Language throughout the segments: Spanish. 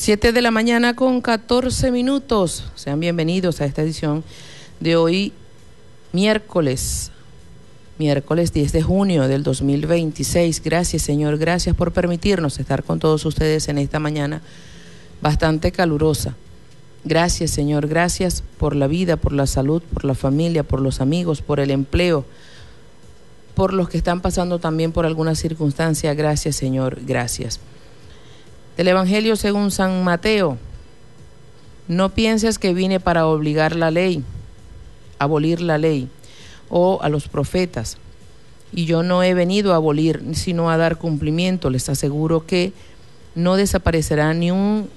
7 de la mañana con 14 minutos. Sean bienvenidos a esta edición de hoy, miércoles 10 de junio del 2026. Gracias, Señor, gracias por permitirnos estar con todos ustedes en esta mañana bastante calurosa. Gracias, Señor, gracias por la vida, por la salud, por la familia, por los amigos, por el empleo, por los que están pasando también por alguna circunstancia. Gracias, Señor, gracias. Del Evangelio según San Mateo: no pienses que vine para obligar la ley, abolir la ley o a los profetas. Y yo no he venido a abolir, sino a dar cumplimiento. Les aseguro que no desaparecerá ni una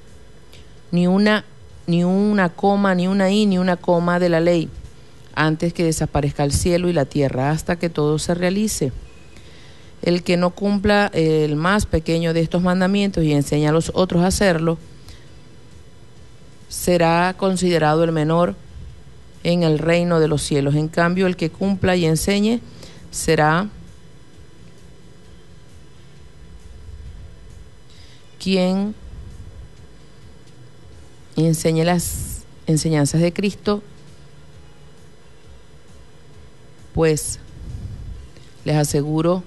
coma, ni una i, ni una coma de la ley, antes que desaparezca el cielo y la tierra, hasta que todo se realice. El que no cumpla el más pequeño de estos mandamientos y enseña a los otros a hacerlo, será considerado el menor en el reino de los cielos. En cambio, el que cumpla y enseñe será quien enseñe las enseñanzas de Cristo, pues les aseguro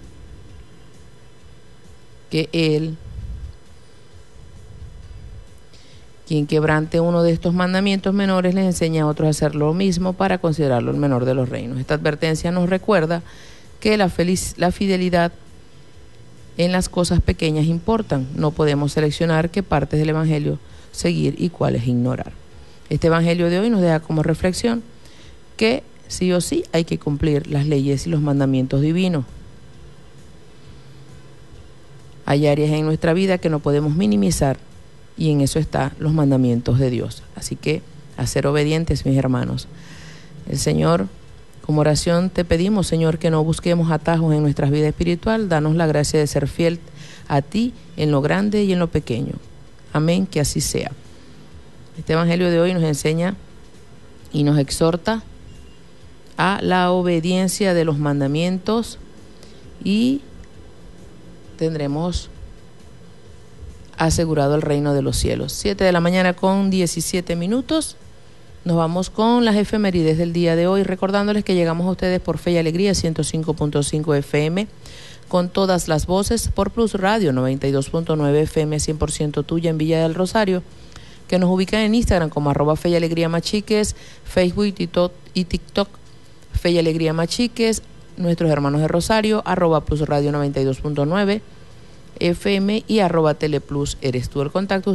que él, quien quebrante uno de estos mandamientos menores, les enseña a otros a hacer lo mismo para considerarlo el menor de los reinos. Esta advertencia nos recuerda que la fidelidad en las cosas pequeñas importan. No podemos seleccionar qué partes del Evangelio seguir y cuáles ignorar. Este Evangelio de hoy nos deja como reflexión que sí o sí hay que cumplir las leyes y los mandamientos divinos. Hay áreas en nuestra vida que no podemos minimizar, y en eso están los mandamientos de Dios. Así que a ser obedientes, mis hermanos. El Señor, como oración te pedimos, Señor, que no busquemos atajos en nuestra vida espiritual. Danos la gracia de ser fiel a ti en lo grande y en lo pequeño. Amén, que así sea. Este Evangelio de hoy nos enseña y nos exhorta a la obediencia de los mandamientos, y tendremos asegurado el reino de los cielos. 7 de la mañana con 17 minutos. Nos vamos con las efemérides del día de hoy, recordándoles que llegamos a ustedes por Fe y Alegría 105.5 FM, con todas las voces, por Plus Radio 92.9 FM 100% tuya en Villa del Rosario, que nos ubican en Instagram como @Fe y Alegría Machiques, Facebook y TikTok Fe y Alegría Machiques, nuestros hermanos de Rosario, @Plus Radio 92.9 FM y @Teleplus. Eres tú el contacto.